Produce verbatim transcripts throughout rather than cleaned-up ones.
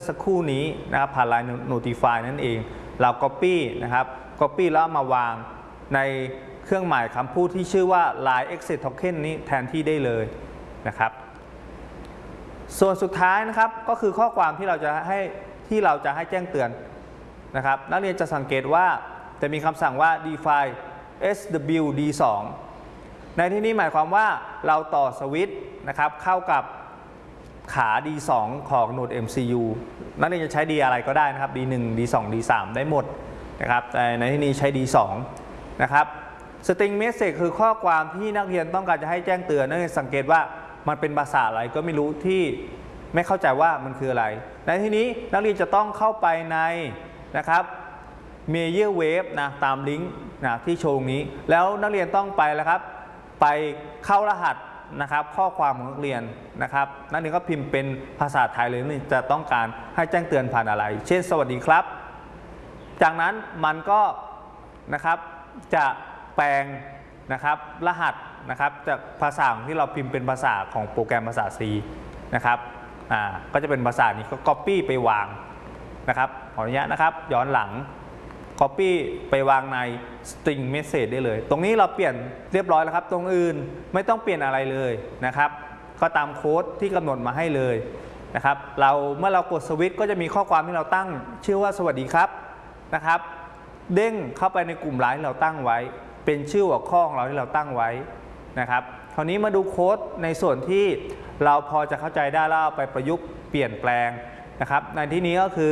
สักครู่นี้นะครับผ่าน ไลน์ Notify นั่นเองเรา Copy นะครับ Copy แล้วมาวางในเครื่องหมายคำพูดที่ชื่อว่า ไลน์ Exit Token นี้แทนที่ได้เลยนะครับส่วนสุดท้ายนะครับก็คือข้อความที่เราจะให้ที่เราจะให้แจ้งเตือนนะครับนักเรียนจะสังเกตว่าจะมีคำสั่งว่า define เอส ดับเบิลยู ดี สอง ในที่นี้หมายความว่าเราต่อสวิตช์นะครับเข้ากับขา ดี สอง ของ Node เอ็ม ซี ยู นักเรียนจะใช้ D อะไรก็ได้นะครับ ดี หนึ่ง ดี สอง ดี สาม ได้หมดนะครับแต่ในที่นี้ใช้ ดี สอง นะครับ String Message คือข้อความที่นักเรียนต้องการจะให้แจ้งเตือนนักเรียนสังเกตว่ามันเป็นภาษาอะไรก็ไม่รู้ที่ไม่เข้าใจว่ามันคืออะไรในที่นี้นักเรียนจะต้องเข้าไปในนะครับ Major Wave นะตามลิงก์นะที่โชว์ตรงนี้แล้วนักเรียนต้องไปแล้วครับไปเข้ารหัสนะครับข้อความของนักเรียนนะครับนักเรียนก็พิมพ์เป็นภาษาไทยเลยนี่จะต้องการให้แจ้งเตือนผ่านอะไรเช่นสวัสดีครับจากนั้นมันก็นะครับจะแปลงนะครับรหัสนะครับจากภาษาที่เราพิมพ์เป็นภาษาของโปรแกรมภาษา C นะครับอ่าก็จะเป็นภาษานี้ก็ Copy ไปวางนะครับขออนุญาตนะครับย้อนหลัง Copy ไปวางใน String Message ได้เลยตรงนี้เราเปลี่ยนเรียบร้อยแล้วครับตรงอื่นไม่ต้องเปลี่ยนอะไรเลยนะครับก็ตามโค้ดที่กำหนดมาให้เลยนะครับเราเมื่อเรากดสวิตช์ก็จะมีข้อความที่เราตั้งชื่อว่าสวัสดีครับนะครับเด้งเข้าไปในกลุ่มไลน์ที่เราตั้งไว้เป็นชื่อหัวข้อของเราที่เราตั้งไว้นะครับคราวนี้มาดูโค้ดในส่วนที่เราพอจะเข้าใจได้แล้วเอาไปประยุกต์เปลี่ยนแปลงนะครับในที่นี้ก็คือ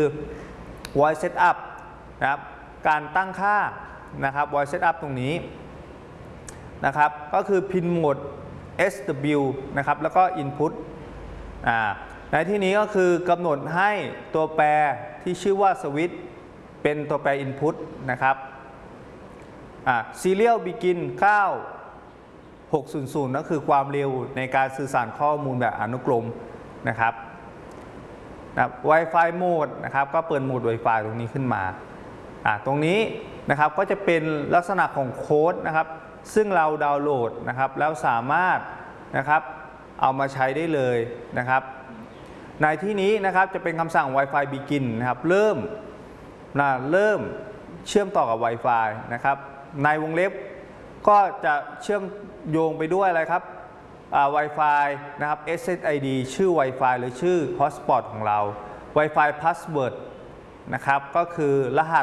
voice setup นะครับการตั้งค่านะครับ voice setup ตรงนี้นะครับก็คือ pin mode เอส ดับเบิลยู นะครับแล้วก็ input อ่าในที่นี้ก็คือกำหนดให้ตัวแปรที่ชื่อว่า switch เป็นตัวแปร input นะครับอ่า serial begin เก้า หก ศูนย์ ศูนย์นั่นคือความเร็วในการสื่อสารข้อมูลแบบอนุกรมนะครับนะ Wi-Fi mode นะครับก็เปิดโหมด Wi-Fi ตรงนี้ขึ้นมาอ่าตรงนี้นะครับก็จะเป็นลักษณะของโค้ดนะครับซึ่งเราดาวน์โหลดนะครับแล้วสามารถนะครับเอามาใช้ได้เลยนะครับในที่นี้นะครับจะเป็นคำสั่ง Wi-Fi begin นะครับเริ่มนะเริ่มเชื่อมต่อกับ Wi-Fi นะครับในวงเล็บก็จะเชื่อมโยงไปด้วยอะไรครับ Wi-Fi นะครับ เอส เอส ไอ ดี ชื่อ Wi-Fi หรือชื่อ Hotspot ของเรา Wi-Fi Password นะครับก็คือรหัส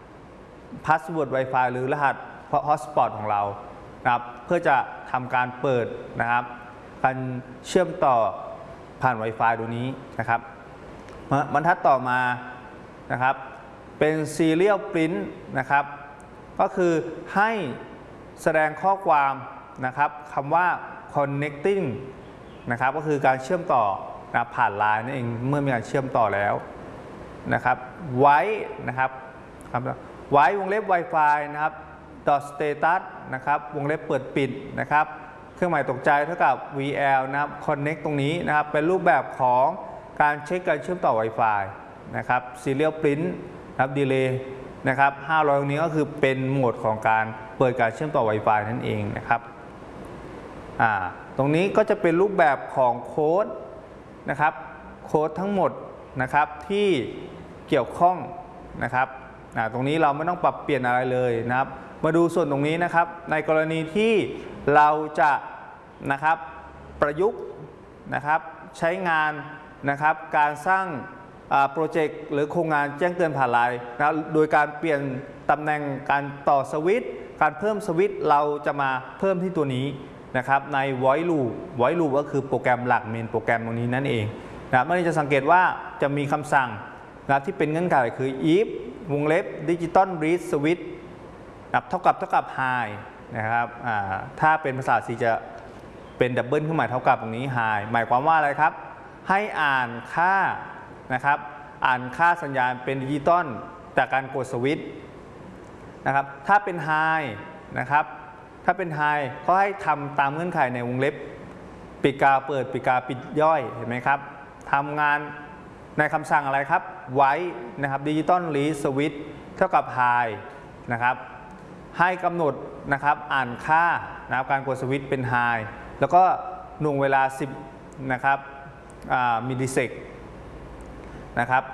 Password Wi-Fi หรือรหัส Hotspot ของเรานะครับเพื่อจะทำการเปิดนะครับการเชื่อมต่อผ่าน Wi-Fi ตัวนี้นะครับบรรทัดต่อมานะครับเป็น Serial Print นะครับก็คือให้แสดงข้อความนะครับคำว่า connecting นะครับก็คือการเชื่อมต่อนะผ่านไลน์นั่นเองเมื่อมีการเชื่อมต่อแล้วนะครับไว้นะครับไว้วงเล็บ Wi-Fi นะครับ dot status นะครับวงเล็บเปิดปิดนะครับเครื่องหมายตกใจเท่ากับ วี แอล นะครับ connect ตรงนี้นะครับเป็นรูปแบบของการเช็คการเชื่อมต่อ Wi-Fi นะครับ serial print นะครับ delay นะครับห้าร้อยตรงนี้ก็คือเป็นโหมดของการเปิดการเชื่อมต่อ Wi-Fi นั่นเองนะครับอ่าตรงนี้ก็จะเป็นรูปแบบของโค้ดนะครับโค้ดทั้งหมดนะครับที่เกี่ยวข้องนะครับอ่าตรงนี้เราไม่ต้องปรับเปลี่ยนอะไรเลยนะครับมาดูส่วนตรงนี้นะครับในกรณีที่เราจะนะครับประยุกต์นะครับใช้งานนะครับการสร้างโปรเจกต์หรือโครงงานแจ้งเตือนผ่านไลน์นะโดยการเปลี่ยนตำแหน่งการต่อสวิตช์การเพิ่มสวิตช์เราจะมาเพิ่มที่ตัวนี้นะครับใน void loop void loop ก็คือโปรแกรมหลักเมนโปรแกรมตรงนี้นั่นเองนะเมื่อจะสังเกตว่าจะมีคำสั่งนะที่เป็นเงื่อนไขคือ if วงเล็บ digital read switch นะเท่ากับเท่ากับ high นะครับถ้าเป็นภาษา C จะเป็นดับเบิลขึ้นมาเท่ากับตรงนี้ high หมายความว่าอะไรครับให้อ่านค่านะครับอ่านค่าสัญญาณเป็นดิจิตอลจากการกดสวิตช์นะครับถ้าเป็น high นะครับถ้าเป็น high ก็ให้ทำตามเงื่อนไขในวงเล็บปิดกาเปิดปิดกาปิดย่อยเห็นไหมครับทำงานในคำสั่งอะไรครับไว้นะครับดิจิตอลรีดสวิตช์เท่ากับ high นะครับให้กำหนดนะครับอ่านค่านะครับการกดสวิตช์เป็น high แล้วก็หน่วงเวลาสิบนะครับมิลลิเซกนะครับ